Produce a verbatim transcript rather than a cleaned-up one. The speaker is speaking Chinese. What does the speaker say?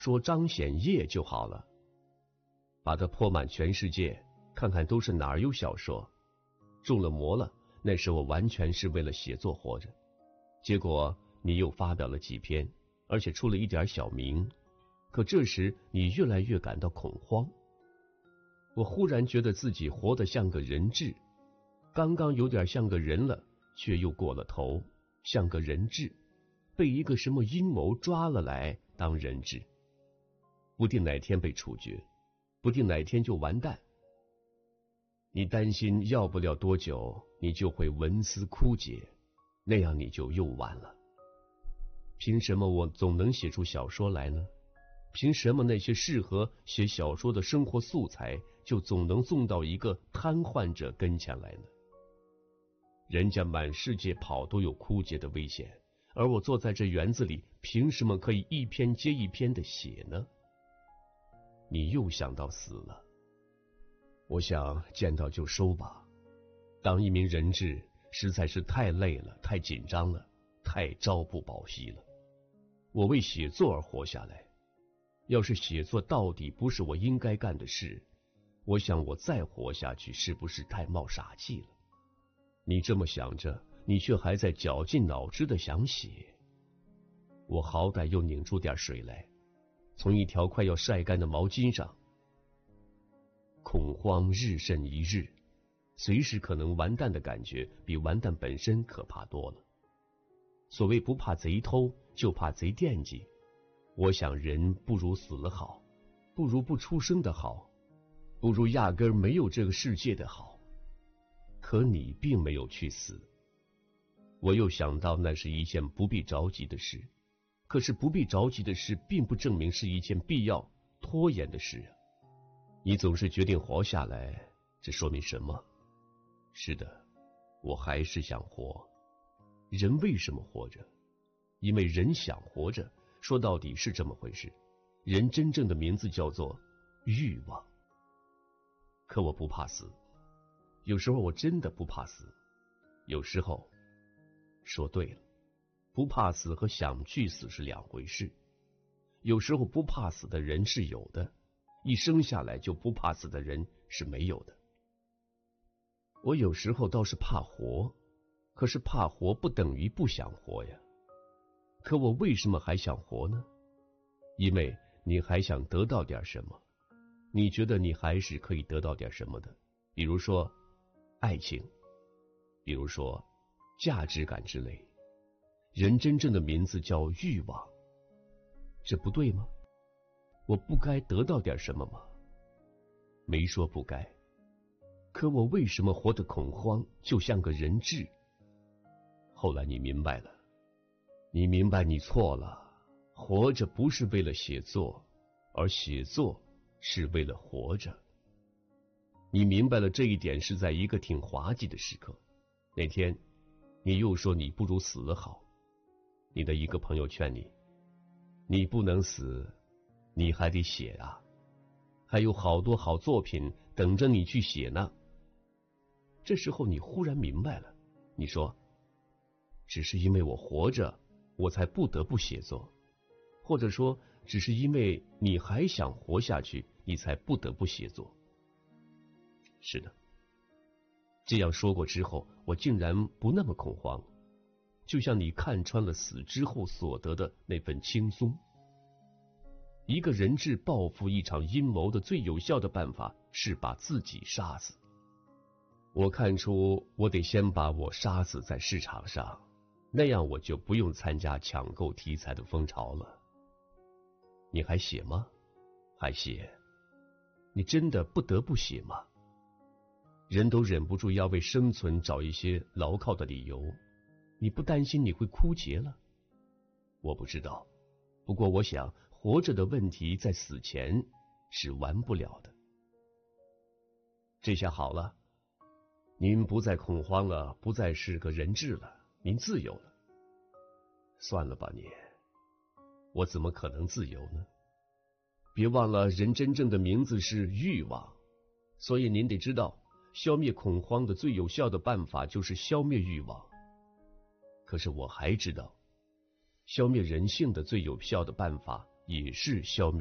说张显业就好了，把它泼满全世界，看看都是哪儿有小说。中了魔了，那时我完全是为了写作活着。结果你又发表了几篇，而且出了一点小名，可这时你越来越感到恐慌。我忽然觉得自己活得像个人质，刚刚有点像个人了，却又过了头，像个人质，被一个什么阴谋抓了来当人质，不定哪天被处决，不定哪天就完蛋。你担心要不了多久你就会文思枯竭，那样你就又完了。凭什么我总能写出小说来呢？凭什么那些适合写小说的生活素材就总能送到一个瘫痪者跟前来呢？人家满世界跑都有枯竭的危险，而我坐在这园子里，凭什么可以一篇接一篇的写呢？你又想到死了。我想见到就收吧，当一名人质实在是太累了，太紧张了，太朝不保夕了。我为写作而活下来，要是写作到底不是我应该干的事，我想我再活下去是不是太冒傻气了？你这么想着，你却还在绞尽脑汁的想写。我好歹又拧出点水来，从一条快要晒干的毛巾上。恐慌日甚一日，随时可能完蛋的感觉比完蛋本身可怕多了。所谓不怕贼偷，就怕贼惦记。我想人不如死了好，不如不出生的好，不如压根儿没有这个世界的好。可你并没有去死。我又想到那是一件不必着急的事，可是不必着急的事并不证明是一件必要拖延的事啊。你总是决定活下来，这说明什么？是的，我还是想活。人为什么活着？因为人想活着，说到底是这么回事。人真正的名字叫做欲望。可我不怕死，有时候我真的不怕死。有时候，说对了，不怕死和想去死是两回事。有时候不怕死的人是有的，一生下来就不怕死的人是没有的。我有时候倒是怕活，可是怕活不等于不想活呀。可我为什么还想活呢？因为你还想得到点什么，你觉得你还是可以得到点什么的，比如说爱情，比如说价值感之类。人真正的名字叫欲望，这不对吗？我不该得到点什么吗？没说不该，可我为什么活得恐慌，就像个人质？后来你明白了，你明白你错了，活着不是为了写作，而写作是为了活着。你明白了这一点是在一个挺滑稽的时刻。那天你又说你不如死了好，你的一个朋友劝你，你不能死，你还得写啊，还有好多好作品等着你去写呢。这时候你忽然明白了，你说，只是因为我活着，我才不得不写作，或者说，只是因为你还想活下去，你才不得不写作。是的，这样说过之后，我竟然不那么恐慌，就像你看穿了死之后所得的那份轻松。一个人质报复一场阴谋的最有效的办法是把自己杀死。我看出我得先把我杀死在市场上，那样我就不用参加抢购题材的风潮了。你还写吗？还写？你真的不得不写吗？人都忍不住要为生存找一些牢靠的理由，你不担心你会枯竭了？我不知道，不过我想活着的问题在死前是完不了的。这下好了，您不再恐慌了，不再是个人质了，您自由了。算了吧你，我怎么可能自由呢？别忘了人真正的名字是欲望，所以您得知道，消灭恐慌的最有效的办法就是消灭欲望。可是我还知道，消灭人性的最有效的办法以示消灭。